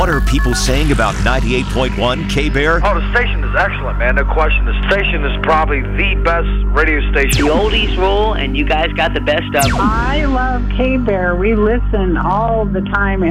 What are people saying about 98.1 K-Bear? Oh, the station is excellent, man. No question. The station is probably the best radio station. The oldies rule, and you guys got the best of them. I love K-Bear. We listen all the time.